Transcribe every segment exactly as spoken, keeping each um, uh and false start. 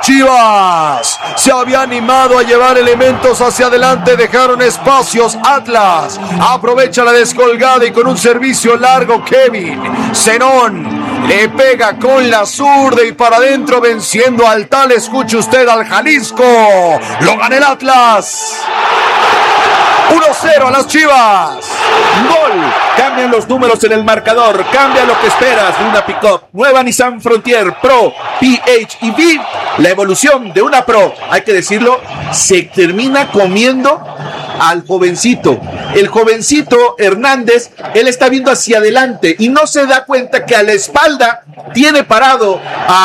Chivas se había animado a llevar elementos hacia adelante, dejaron espacios. Atlas aprovecha la descolgada y con un servicio largo Kevin Zenón le pega con la zurda y para adentro venciendo al tal, escuche usted, al Jalisco. Lo gana el Atlas. uno cero a las Chivas. Gol. Cambian los números en el marcador. Cambia lo que esperas de una pick-up. Nueva Nissan Frontier Pro P H E V. La evolución de una Pro, hay que decirlo, se termina comiendo al jovencito. El jovencito Hernández, él está viendo hacia adelante y no se da cuenta que a la espalda tiene parado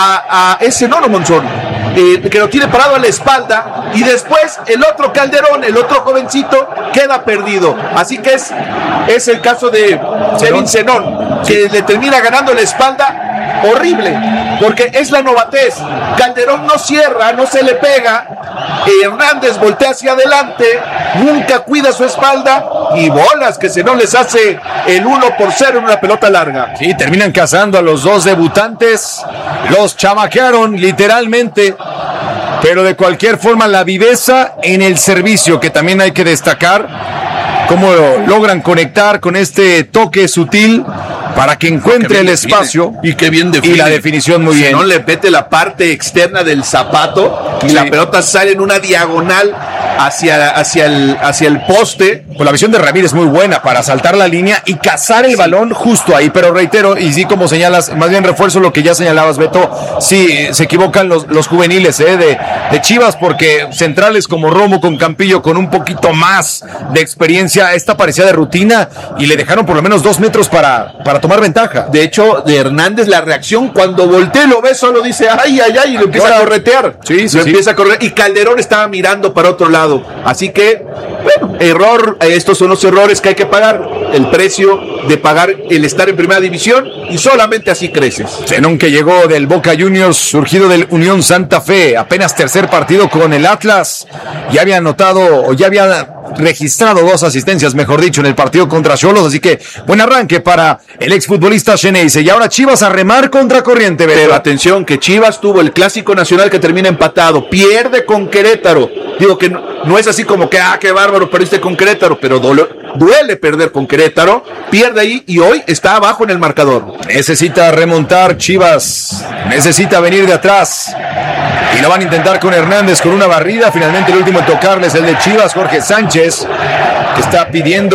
a, a ese Nono Monzón. Eh, que lo tiene parado a la espalda y después el otro Calderón, el otro jovencito queda perdido. Así que es, es el caso de Kevin Zenón, que le termina ganando la espalda. Horrible, porque es la novatez. Calderón no cierra, no se le pega. Hernández voltea hacia adelante, nunca cuida su espalda y bolas que Zenón les hace el uno por cero en una pelota larga. Sí, terminan cazando a los dos debutantes. Los chamaquearon literalmente. Pero de cualquier forma, la viveza en el servicio, que también hay que destacar, cómo logran conectar con este toque sutil para que encuentre el espacio. Y qué bien define. Y la definición muy bien. No le mete la parte externa del zapato y sí, la pelota sale en una diagonal hacia, hacia, el, hacia el poste. Pues la visión de Ramírez muy buena para saltar la línea y cazar el sí. balón justo ahí. Pero reitero, y sí, como señalas, más bien refuerzo lo que ya señalabas, Beto. Sí, se equivocan los, los juveniles eh, de, de Chivas, porque centrales como Romo con Campillo, con un poquito más de experiencia, esta parecía de rutina y le dejaron por lo menos dos metros para, para tomar ventaja. De hecho, de Hernández, la reacción cuando voltea lo ve, solo dice ay, ay, ay, y lo empieza a corretear. Sí, sí, lo sí. empieza a correr. Y Calderón estaba mirando para otro lado. Así que, bueno, error. Estos son los errores que hay que pagar. El precio de pagar el estar en primera división y solamente así creces. Zenón, que llegó del Boca Juniors, surgido del Unión Santa Fe, apenas tercer partido con el Atlas. Ya había anotado, o ya había registrado dos asistencias, mejor dicho, en el partido contra Xolos, así que buen arranque para el exfutbolista Xeneize. Y ahora Chivas a remar contra corriente, Beto. Pero atención, que Chivas tuvo el Clásico Nacional que termina empatado, pierde con Querétaro. Digo que no, no es así como que, ah, qué bárbaro, perdiste con Querétaro, pero duele, duele perder con Querétaro, pierde ahí y hoy está abajo en el marcador. Necesita remontar Chivas, necesita venir de atrás. Y lo van a intentar con Hernández con una barrida. Finalmente el último en tocarles, el de Chivas, Jorge Sánchez, que está pidiendo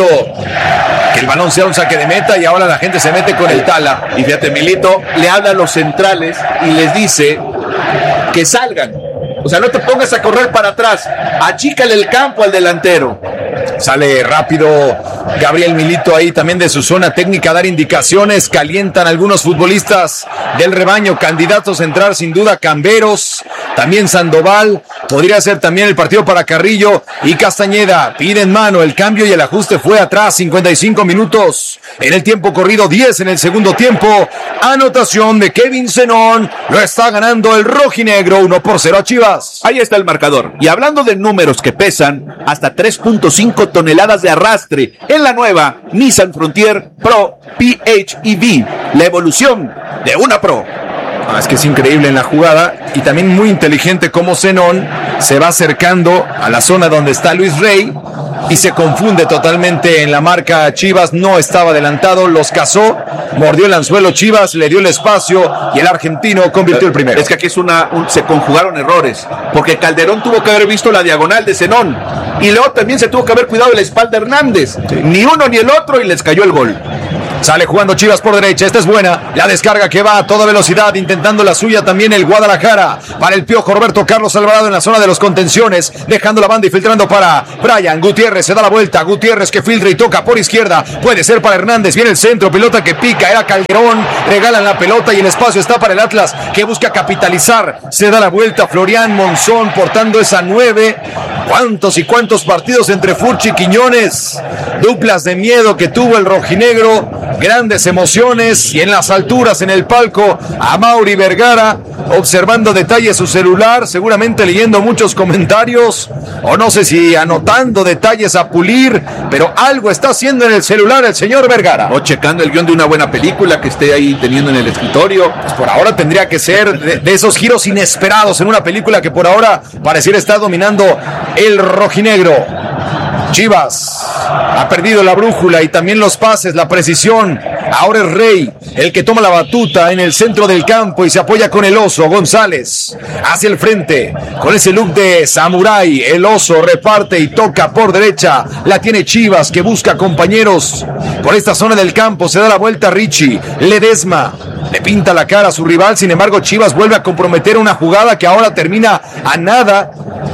que el balón sea un saque de meta y ahora la gente se mete con el Tala. Y fíjate, Milito le habla a los centrales y les dice que salgan. O sea, no te pongas a correr para atrás, achícale el campo al delantero. Sale rápido Gabriel Milito ahí también de su zona técnica a dar indicaciones. Calientan algunos futbolistas del rebaño, candidatos a entrar sin duda Camberos, también Sandoval, podría ser también el partido para Carrillo y Castañeda. Piden mano, el cambio y el ajuste fue atrás. Cincuenta y cinco minutos en el tiempo corrido, diez en el segundo tiempo. Anotación de Kevin Zenón, lo está ganando el rojinegro, uno por cero a Chivas. Ahí está el marcador. Y hablando de números que pesan, hasta tres punto cinco toneladas de arrastre en la nueva Nissan Frontier Pro P H E V, la evolución de una Pro. Ah, es que es increíble en la jugada y también muy inteligente cómo Zenón se va acercando a la zona donde está Luis Rey y se confunde totalmente en la marca. Chivas no estaba adelantado, los cazó, mordió el anzuelo Chivas, le dio el espacio y el argentino convirtió el primero. Es que aquí es una, un, se conjugaron errores, porque Calderón tuvo que haber visto la diagonal de Zenón y luego también se tuvo que haber cuidado de la espalda de Hernández. Sí. Ni uno ni el otro y les cayó el gol. Sale jugando Chivas por derecha, esta es buena, la descarga que va a toda velocidad, intentando la suya también el Guadalajara, para el Piojo Roberto Carlos Alvarado en la zona de los contenciones, dejando la banda y filtrando para Brian Gutiérrez, se da la vuelta, Gutiérrez que filtra y toca por izquierda, puede ser para Hernández, viene el centro, pelota que pica, era Calderón, regalan la pelota y el espacio está para el Atlas, que busca capitalizar, se da la vuelta, Florian Monzón portando esa nueve, cuántos y cuántos partidos entre Furchi y Quiñones, duplas de miedo que tuvo el rojinegro. grandes emociones y en las alturas, en el palco, a Mauri Vergara, observando detalles su celular, seguramente leyendo muchos comentarios, o no sé si anotando detalles a pulir, pero algo está haciendo en el celular el señor Vergara. O checando el guión de una buena película que esté ahí teniendo en el escritorio. Pues por ahora tendría que ser de, de esos giros inesperados en una película que por ahora pareciera estar dominando el rojinegro. Chivas ha perdido la brújula y también los pases, la precisión. Ahora es Rey el que toma la batuta en el centro del campo y se apoya con el Oso González hacia el frente con ese look de samurái. El Oso reparte y toca por derecha, la tiene Chivas que busca compañeros por esta zona del campo. Se da la vuelta Richie Ledesma, le pinta la cara a su rival. Sin embargo, Chivas vuelve a comprometer una jugada que ahora termina a nada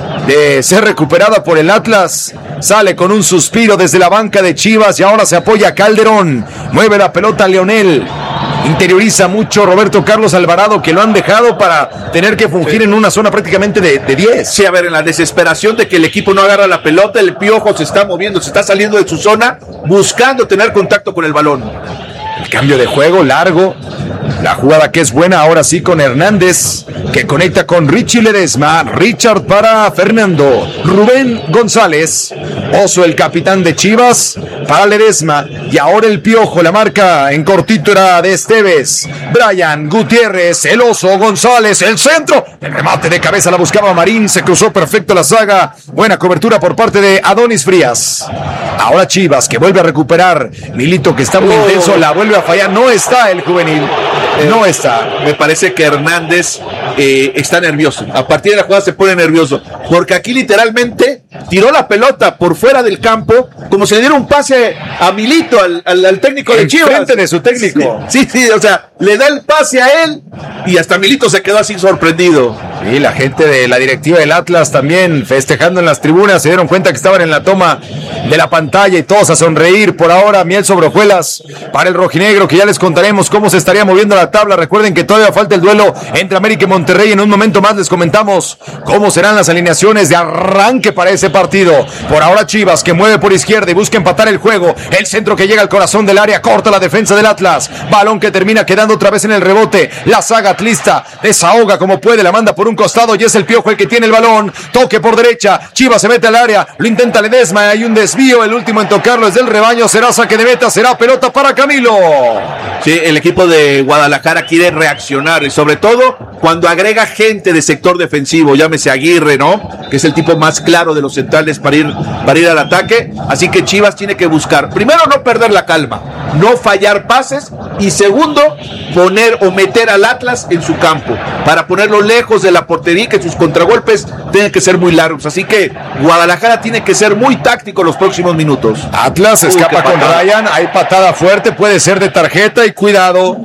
de ser recuperada por el Atlas. Sale con un suspiro desde la banca de Chivas y ahora se apoya a Calderón. Mueve la pelota a Leonel. Interioriza mucho Roberto Carlos Alvarado, que lo han dejado para tener que fungir sí. en una zona prácticamente de, de diez. Sí, a ver, en la desesperación de que el equipo no agarra la pelota, el Piojo se está moviendo, se está saliendo de su zona, buscando tener contacto con el balón. El cambio de juego largo. La jugada que es buena ahora sí con Hernández, que conecta con Richie Ledesma. Richard para Fernando. Rubén González. Oso, el capitán de Chivas, para Ledesma. Y ahora el Piojo, la marca en cortito era de Esteves. Brian Gutiérrez, el Oso González, el centro. El remate de cabeza la buscaba Marín. Se cruzó perfecto la saga. Buena cobertura por parte de Adonis Frías. Ahora Chivas, que vuelve a recuperar. Milito, que está muy oh. intenso, la vuelve a fallar. No está el juvenil. No está. Me parece que Hernández eh, está nervioso. A partir de la jugada se pone nervioso. Porque aquí literalmente tiró la pelota por fuera del campo, como si le diera un pase a Milito, al, al, al técnico de Chivas. Frente de su técnico. Sí, sí, sí, o sea, le da el pase a él y hasta Milito se quedó así sorprendido. Y la gente de la directiva del Atlas también festejando en las tribunas. Se dieron cuenta que estaban en la toma de la pantalla y todos a sonreír. Por ahora, miel sobre hojuelas para el rojinegro, que ya les contaremos cómo se estaría moviendo la tabla. Recuerden que todavía falta el duelo entre América y Monterrey. En un momento más les comentamos cómo serán las alineaciones de arranque para ese partido. Por ahora Chivas, que mueve por izquierda y busca empatar el juego. El centro que llega al corazón del área, corta la defensa del Atlas. Balón que termina quedando otra vez en el rebote. La saga atlista desahoga como puede, la manda por un costado y es el Piojo el que tiene el balón. Toque por derecha, Chivas se mete al área, lo intenta Ledesma, hay un desvío, el último en tocarlo es del Rebaño. Será saque de meta, será pelota para Camilo. Sí, el equipo de Guadalajara quiere reaccionar y sobre todo cuando agrega gente de sector defensivo, llámese Aguirre, ¿no? Que es el tipo más claro de los centrales para ir, para ir al ataque. Así que Chivas tiene que buscar, primero, no perder la calma, no fallar pases, y segundo, poner o meter al Atlas en su campo para ponerlo lejos de la portería, que sus contragolpes tienen que ser muy largos. Así que Guadalajara tiene que ser muy táctico los próximos minutos. Atlas escapa Uy, con Ryan, hay patada fuerte, puede ser de tarjeta, y cuidado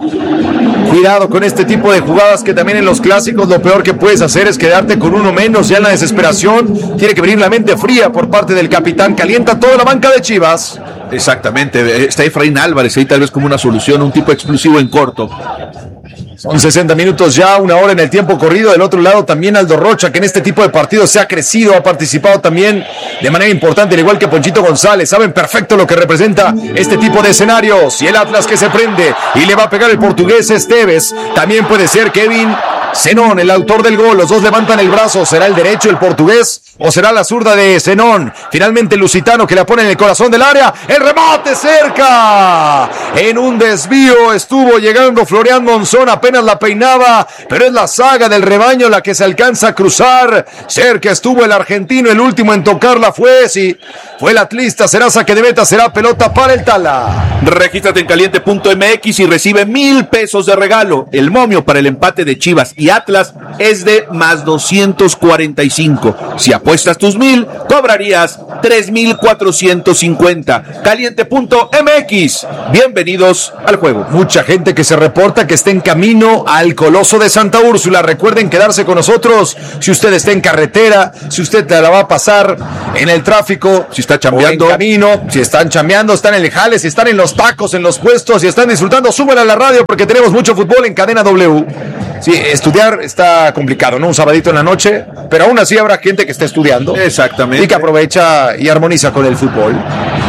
Cuidado con este tipo de jugadas, que también en los clásicos lo peor que puedes hacer es quedarte con uno menos. Ya en la desesperación tiene que venir la mente fría por parte del capitán. Calienta toda la banca de Chivas. Exactamente, está Efraín Álvarez ahí tal vez como una solución, un tipo explosivo en corto. Son sesenta minutos ya, una hora en el tiempo corrido. Del otro lado también Aldo Rocha, que en este tipo de partidos se ha crecido, ha participado también de manera importante, al igual que Ponchito González. Saben perfecto lo que representa este tipo de escenarios. Y el Atlas que se prende y le va a pegar el portugués Esteves. También puede ser Kevin Zenón, el autor del gol. Los dos levantan el brazo. ¿Será el derecho el portugués o será la zurda de Zenón? Finalmente el lusitano, que la pone en el corazón del área. El remate cerca. En un desvío estuvo llegando Florian Monzón, apenas la peinaba, pero es la saga del Rebaño la que se alcanza a cruzar. Cerca estuvo el argentino, el último en tocarla fue, sí, fue el atlista. Será saque de meta, será pelota para el Tala. Regístrate en caliente punto m x y recibe mil pesos de regalo. El momio para el empate de Chivas y Atlas es de más doscientos cuarenta y cinco. Si apuestas tus mil, cobrarías tres mil cuatrocientos cincuenta. Caliente punto m x. Bienvenidos al juego. Mucha gente que se reporta que está en camino al Coloso de Santa Úrsula. Recuerden quedarse con nosotros si usted está en carretera, si usted te la va a pasar en el tráfico, si está chambeando, en camino, si están chambeando, están en el jale, si están en los tacos, en los puestos, si están disfrutando, súbela a la radio porque tenemos mucho fútbol en Cadena W. Sí, estudiar está complicado, ¿no? Un sabadito en la noche, pero aún así habrá gente que está estudiando. Exactamente. Y que aprovecha y armoniza con el fútbol.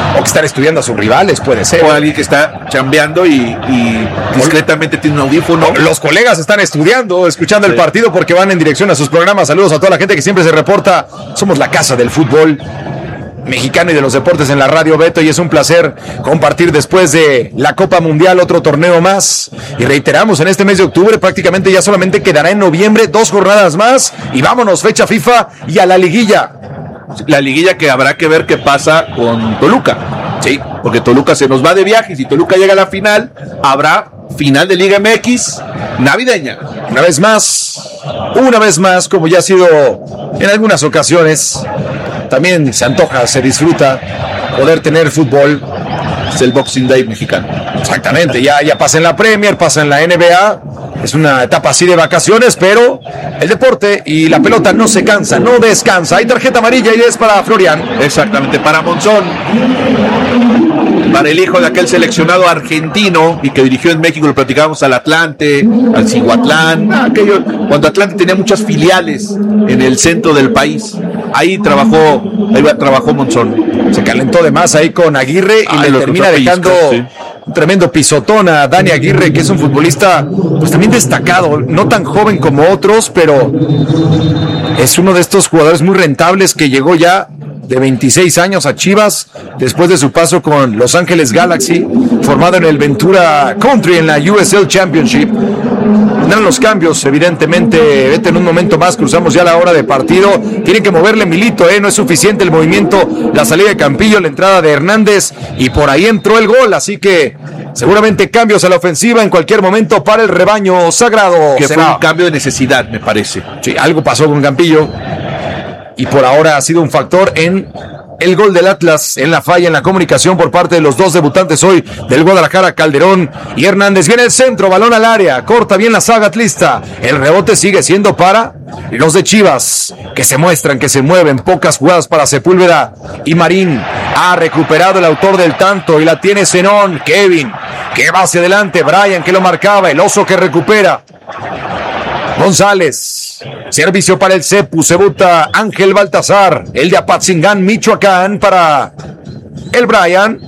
O que están estudiando a sus rivales, puede ser. O alguien que está chambeando y, y discretamente tiene un audífono. Los colegas están estudiando, escuchando sí. el partido porque van en dirección a sus programas. Saludos a toda la gente que siempre se reporta. Somos la casa del fútbol mexicano y de los deportes en la radio, Beto, y es un placer compartir después de la Copa Mundial otro torneo más. Y reiteramos, en este mes de octubre prácticamente ya solamente quedará en noviembre dos jornadas más y vámonos, fecha FIFA y a la liguilla. La liguilla que habrá que ver qué pasa con Toluca. Sí, porque Toluca se nos va de viaje y si Toluca llega a la final, habrá final de Liga M X navideña. Una vez más, una vez más, como ya ha sido en algunas ocasiones, también se antoja, se disfruta poder tener fútbol. Es el Boxing Day mexicano. Exactamente, ya, ya pasa en la Premier, pasa en la N B A. Es una etapa así de vacaciones, pero el deporte y la pelota no se cansa, no descansa. Hay tarjeta amarilla y es para Florian. Exactamente, para Monzón. Para el hijo de aquel seleccionado argentino y que dirigió en México, lo platicábamos al Atlante, al Cihuatlán, aquello, cuando Atlante tenía muchas filiales en el centro del país. Ahí trabajó, ahí trabajó Monzón. Se calentó de más ahí con Aguirre y ah, le termina dejando sí. un tremendo pisotón a Dani Aguirre, que es un futbolista pues también destacado, no tan joven como otros, pero es uno de estos jugadores muy rentables que llegó ya de veintiséis años a Chivas, después de su paso con Los Ángeles Galaxy, formado en el Ventura Country en la U S L Championship. Tendrán los cambios, evidentemente. Vete, en un momento más, cruzamos ya la hora de partido. Tienen que moverle Milito, ¿eh? No es suficiente el movimiento, la salida de Campillo, la entrada de Hernández, y por ahí entró el gol, así que seguramente cambios a la ofensiva en cualquier momento para el rebaño sagrado. Que fue un cambio de necesidad, me parece. Sí, algo pasó con Campillo. Y por ahora ha sido un factor en el gol del Atlas, en la falla, en la comunicación por parte de los dos debutantes hoy del Guadalajara, Calderón y Hernández. Viene el centro, balón al área, corta bien la saga atlista. El rebote sigue siendo para los de Chivas, que se muestran, que se mueven. Pocas jugadas para Sepúlveda y Marín. Ha recuperado el autor del tanto y la tiene Zenón. Kevin, que va hacia adelante. Brian, que lo marcaba. El oso que recupera. González, servicio para el Cepu, se buta Ángel Baltazar, el de Apatzingán, Michoacán, para el Brian,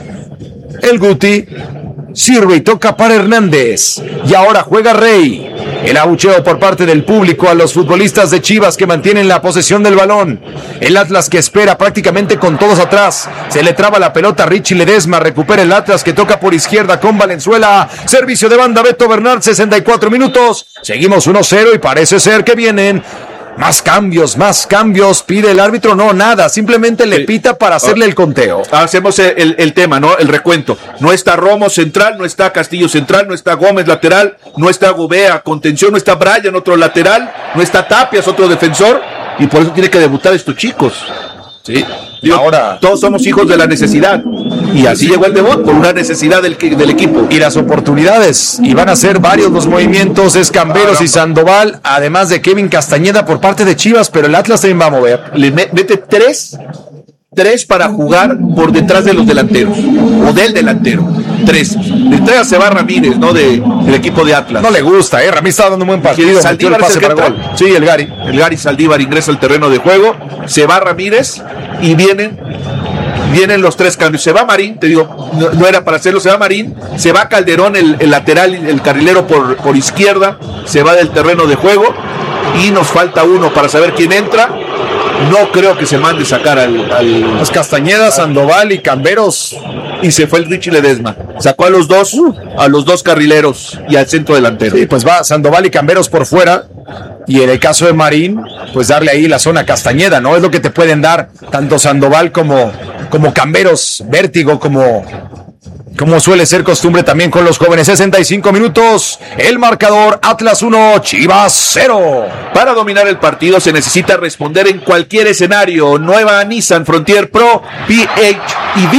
el Guti, sirve y toca para Hernández, y ahora juega Rey. El abucheo por parte del público a los futbolistas de Chivas que mantienen la posesión del balón. El Atlas que espera prácticamente con todos atrás. Se le traba la pelota a Richie Ledesma. Recupera el Atlas que toca por izquierda con Valenzuela. Servicio de banda Beto Bernard, sesenta y cuatro minutos. Seguimos uno cero y parece ser que vienen más cambios, más cambios. Pide el árbitro, no, nada. Simplemente le pita para hacerle el conteo. Hacemos el, el, el tema, ¿no? El recuento. No está Romo central, no está Castillo central, no está Gómez lateral, no está Gobea contención, no está Brian otro lateral, no está Tapias otro defensor. Y por eso tiene que debutar estos chicos. Sí. Digo, ahora todos somos hijos de la necesidad. Y así llegó el debut, por una necesidad del, del equipo. Y las oportunidades, y van a ser varios los movimientos, es Camberos ah, y Sandoval, además de Kevin Castañeda por parte de Chivas, pero el Atlas también va a mover. Le mete tres, tres para jugar por detrás de los delanteros, o del delantero. Tres. Detrás se va Ramírez, ¿no? De, del equipo de Atlas. No le gusta, ¿eh? Ramírez está dando un buen partido. Saldívar es el para gol. Sí, el Gary. El Gary Saldívar ingresa al terreno de juego, se va Ramírez y vienen... Vienen los tres cambios. Se va Marín, te digo, no, no era para hacerlo. Se va Marín, se va Calderón, el, el lateral, el carrilero por, por izquierda. Se va del terreno de juego. Y nos falta uno para saber quién entra. No creo que se mande sacar al. al Las Castañedas, Sandoval y Camberos. Y se fue el Richie Ledesma. Sacó a los dos, a los dos carrileros y al centro delantero. Sí, pues va Sandoval y Camberos por fuera. Y en el caso de Marín, pues darle ahí la zona Castañeda, ¿no? Es lo que te pueden dar tanto Sandoval como, como Camberos, vértigo, como, como suele ser costumbre también con los jóvenes. sesenta y cinco minutos, el marcador Atlas uno, Chivas cero. Para dominar el partido se necesita responder en cualquier escenario. Nueva Nissan Frontier Pro, P H E V,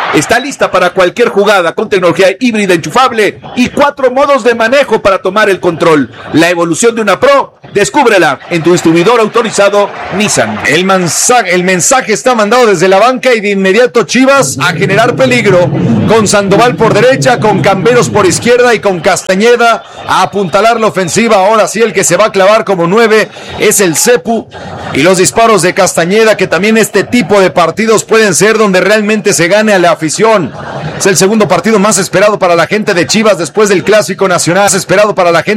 está lista para cualquier jugada con tecnología híbrida enchufable y cuatro modos de manejo para tomar el control. La evolución de una Pro, descúbrela en tu distribuidor autorizado Nissan. El mensaje, el mensaje está mandado desde la banca y de inmediato Chivas a generar peligro, con Sandoval por derecha, con Camberos por izquierda y con Castañeda a apuntalar la ofensiva. Ahora sí, el que se va a clavar como nueve es el Cepu, y los disparos de Castañeda, que también este tipo de partidos pueden ser donde realmente se gane a la afición. Es el segundo partido más esperado para la gente de Chivas después del Clásico Nacional, más esperado para la gente